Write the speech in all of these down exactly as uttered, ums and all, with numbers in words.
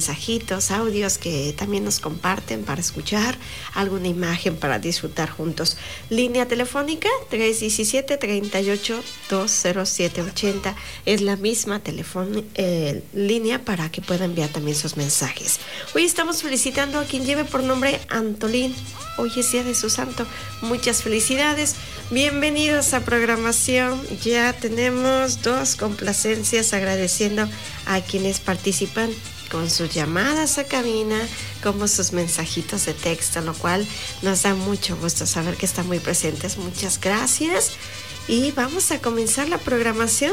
mensajitos, audios que también nos comparten para escuchar, alguna imagen para disfrutar juntos. Línea telefónica tres uno siete, tres ocho, dos cero siete ocho cero es la misma telefon- eh, línea para que pueda enviar también sus mensajes. Hoy estamos felicitando a quien lleve por nombre Antolín. Hoy es día de su santo. Muchas felicidades. Bienvenidos a programación. Ya tenemos dos complacencias agradeciendo a quienes participan con sus llamadas a cabina, como sus mensajitos de texto, lo cual nos da mucho gusto saber que están muy presentes. Muchas gracias. Y vamos a comenzar la programación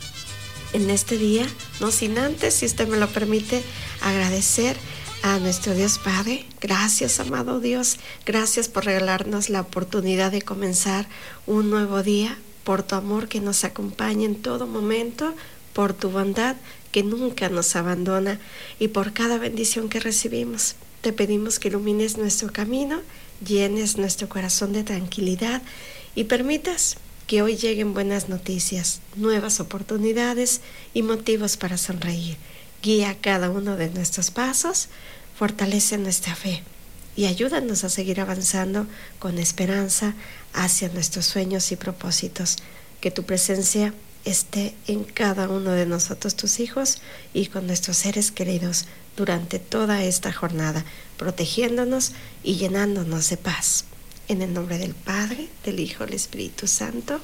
en este día, no sin antes, si usted me lo permite, agradecer a nuestro Dios Padre. Gracias, amado Dios, gracias por regalarnos la oportunidad de comenzar un nuevo día, por tu amor que nos acompaña en todo momento, por tu bondad que nunca nos abandona y por cada bendición que recibimos. Te pedimos que ilumines nuestro camino, llenes nuestro corazón de tranquilidad y permitas que hoy lleguen buenas noticias, nuevas oportunidades y motivos para sonreír. Guía cada uno de nuestros pasos, fortalece nuestra fe y ayúdanos a seguir avanzando con esperanza hacia nuestros sueños y propósitos. Que tu presencia esté en cada uno de nosotros, tus hijos, y con nuestros seres queridos durante toda esta jornada, protegiéndonos y llenándonos de paz. En el nombre del Padre, del Hijo, del Espíritu Santo.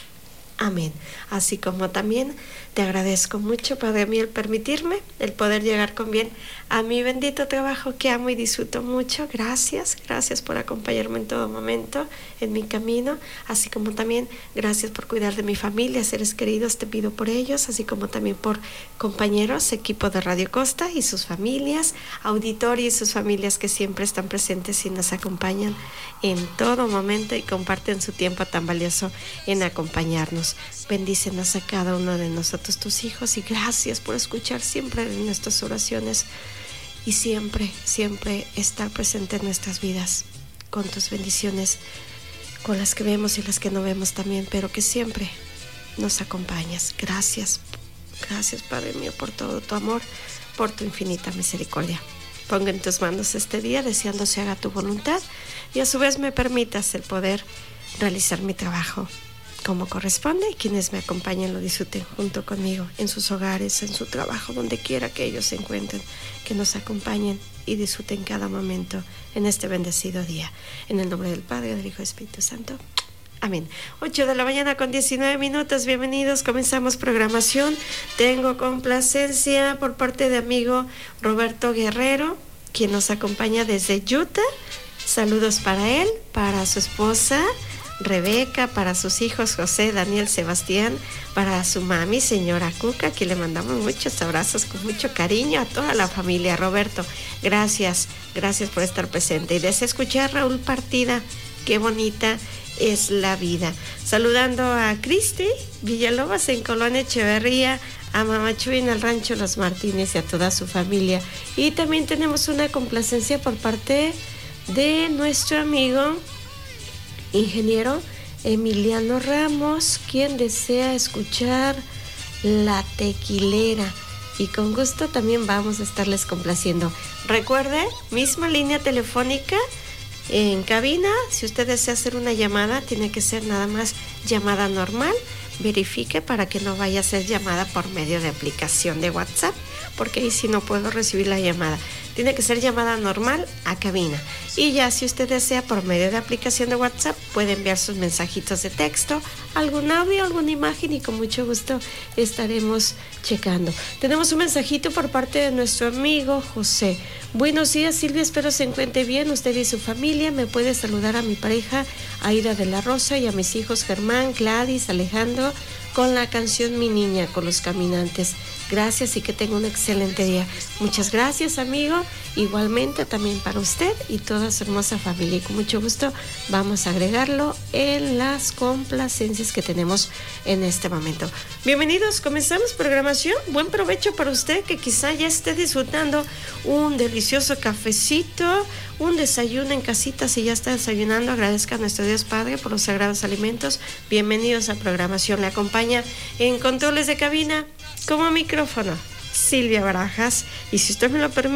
Amén. Así como también te agradezco mucho, Padre mío, el permitirme, el poder llegar con bien a mi bendito trabajo que amo y disfruto mucho. Gracias, gracias por acompañarme en todo momento en mi camino, así como también gracias por cuidar de mi familia, seres queridos, te pido por ellos, así como también por compañeros, equipo de Radio Costa y sus familias, auditorio y sus familias que siempre están presentes y nos acompañan en todo momento y comparten su tiempo tan valioso en acompañarnos. Bendícenos a cada uno de nosotros, tus hijos, y gracias por escuchar siempre nuestras oraciones y siempre, siempre estar presente en nuestras vidas con tus bendiciones, con las que vemos y las que no vemos también, pero que siempre nos acompañas. Gracias, gracias, Padre mío, por todo tu amor, por tu infinita misericordia. Pongo en tus manos este día, deseando se haga tu voluntad y a su vez me permitas el poder realizar mi trabajo como corresponde y quienes me acompañen lo disfruten junto conmigo en sus hogares, en su trabajo, donde quiera que ellos se encuentren, que nos acompañen y disfruten cada momento en este bendecido día. En el nombre del Padre, del Hijo y del Espíritu Santo. Amén. ocho de la mañana con diecinueve minutos. Bienvenidos. Comenzamos programación. Tengo complacencia por parte de amigo Roberto Guerrero, quien nos acompaña desde Utah. Saludos para él, para su esposa Rebeca, para sus hijos José, Daniel, Sebastián, para su mami, señora Cuca, que le mandamos muchos abrazos con mucho cariño a toda la familia. Roberto, gracias, gracias por estar presente. Y deseo escuchar Raúl Partida, qué bonita es la vida. Saludando a Cristi Villalobos en Colonia Echeverría, a Mamá Chuy en el Rancho Los Martínez y a toda su familia. Y también tenemos una complacencia por parte de nuestro amigo ingeniero Emiliano Ramos, quien desea escuchar La Tequilera, y con gusto también vamos a estarles complaciendo. Recuerde, misma línea telefónica en cabina. Si usted desea hacer una llamada, tiene que ser nada más llamada normal. Verifique para que no vaya a ser llamada por medio de aplicación de WhatsApp, porque ahí sí no puedo recibir la llamada. Tiene que ser llamada normal a cabina. Y ya si usted desea por medio de aplicación de WhatsApp, puede enviar sus mensajitos de texto, algún audio, alguna imagen, y con mucho gusto estaremos checando. Tenemos un mensajito por parte de nuestro amigo José. Buenos días, Silvia, espero se encuentre bien usted y su familia. Me puede saludar a mi pareja Aida de la Rosa y a mis hijos Germán, Gladys, Alejandro, con la canción Mi Niña, con Los Caminantes. Gracias y que tenga un excelente día. Muchas gracias, amigo. Igualmente también para usted y toda su hermosa familia. Y con mucho gusto vamos a agregarlo en las complacencias que tenemos en este momento. Bienvenidos, comenzamos programación. Buen provecho para usted que quizá ya esté disfrutando un delicioso cafecito, un desayuno en casita. Si ya está desayunando, agradezca a nuestro Dios Padre por los sagrados alimentos. Bienvenidos a programación. Le acompaña en controles de cabina como micrófono Silvia Barajas, y si usted me lo permite,